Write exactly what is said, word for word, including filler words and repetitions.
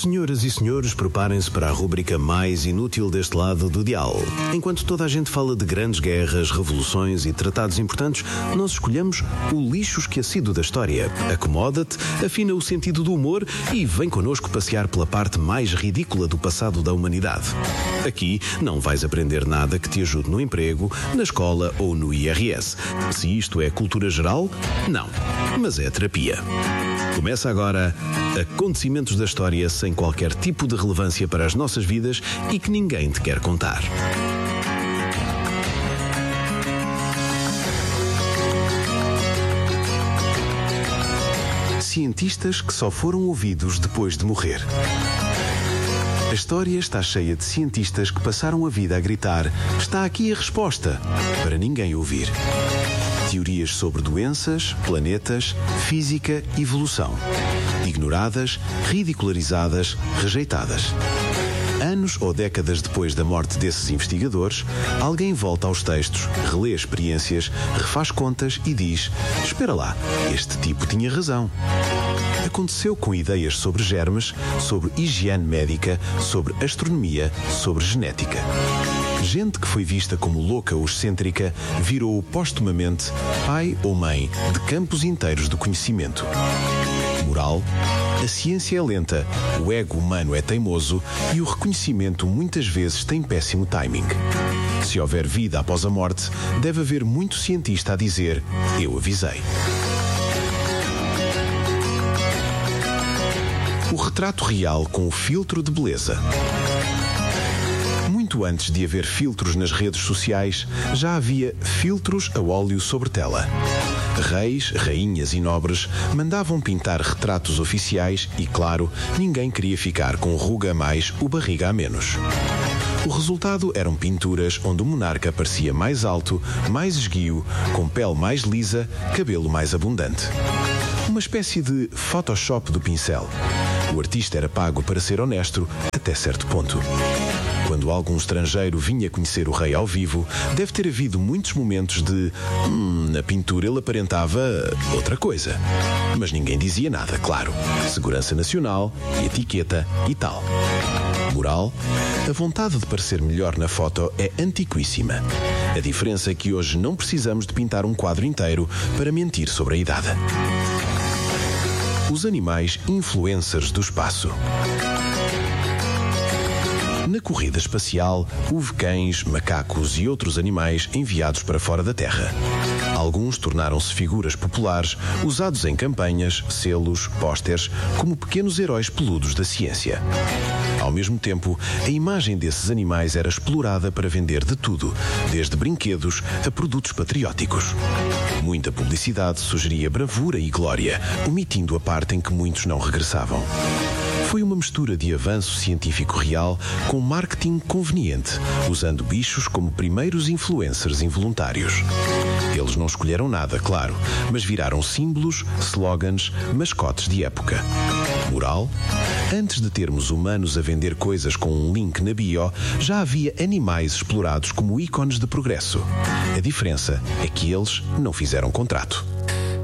Senhoras e senhores, preparem-se para a rúbrica mais inútil deste lado do dial. Enquanto toda a gente fala de grandes guerras, revoluções e tratados importantes, nós escolhemos o lixo esquecido da história. Acomoda-te, afina o sentido do humor e vem connosco passear pela parte mais ridícula do passado da humanidade. Aqui não vais aprender nada que te ajude no emprego, na escola ou no I R S. Se isto é cultura geral, não. Mas é terapia. Começa agora Acontecimentos da História sem qualquer tipo de relevância para as nossas vidas e que ninguém te quer contar. Cientistas que só foram ouvidos depois de morrer. A história está cheia de cientistas que passaram a vida a gritar: "Está aqui a resposta", para ninguém ouvir. Teorias sobre doenças, planetas, física e evolução. Ignoradas, ridicularizadas, rejeitadas. Anos ou décadas depois da morte desses investigadores, alguém volta aos textos, relê experiências, refaz contas e diz: "Espera lá, este tipo tinha razão." Aconteceu com ideias sobre germes, sobre higiene médica, sobre astronomia, sobre genética. Gente que foi vista como louca ou excêntrica virou postumamente pai ou mãe de campos inteiros do conhecimento. Moral: a ciência é lenta, o ego humano é teimoso e o reconhecimento muitas vezes tem péssimo timing. Se houver vida após a morte, deve haver muito cientista a dizer: "Eu avisei." O retrato real com o filtro de beleza. Muito antes de haver filtros nas redes sociais, já havia filtros a óleo sobre tela. Reis, rainhas e nobres mandavam pintar retratos oficiais e, claro, ninguém queria ficar com ruga a mais ou barriga a menos. O resultado eram pinturas onde o monarca parecia mais alto, mais esguio, com pele mais lisa, cabelo mais abundante. Uma espécie de Photoshop do pincel. O artista era pago para ser honesto até certo ponto. Quando algum estrangeiro vinha conhecer o rei ao vivo, deve ter havido muitos momentos de hum, na pintura ele aparentava outra coisa. Mas ninguém dizia nada, claro. Segurança nacional, etiqueta e tal. Moral: a vontade de parecer melhor na foto é antiquíssima. A diferença é que hoje não precisamos de pintar um quadro inteiro para mentir sobre a idade. Os animais influencers do espaço. Na corrida espacial, houve cães, macacos e outros animais enviados para fora da Terra. Alguns tornaram-se figuras populares, usados em campanhas, selos, pósteres, como pequenos heróis peludos da ciência. Ao mesmo tempo, a imagem desses animais era explorada para vender de tudo, desde brinquedos a produtos patrióticos. Muita publicidade sugeria bravura e glória, omitindo a parte em que muitos não regressavam. Foi uma mistura de avanço científico real com marketing conveniente, usando bichos como primeiros influencers involuntários. Eles não escolheram nada, claro, mas viraram símbolos, slogans, mascotes de época. Moral: antes de termos humanos a vender coisas com um link na bio, já havia animais explorados como ícones de progresso. A diferença é que eles não fizeram contrato.